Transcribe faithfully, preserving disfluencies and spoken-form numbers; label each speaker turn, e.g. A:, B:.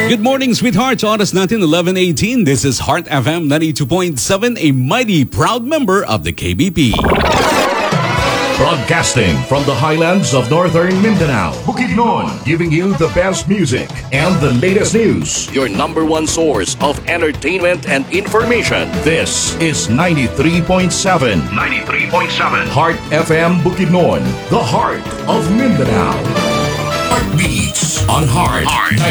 A: Good morning, sweethearts. Oras natin eleven eighteen. This is Heart F M ninety-two point seven, a mighty proud member of the K B P.
B: Broadcasting from the highlands of northern Mindanao, Bukidnon, giving you the best music and the latest news. Your number one source of entertainment and information. This is ninety-three point seven. ninety-three point seven. Heart F M Bukidnon, the heart of Mindanao. Heartbeats on Heart, Heart.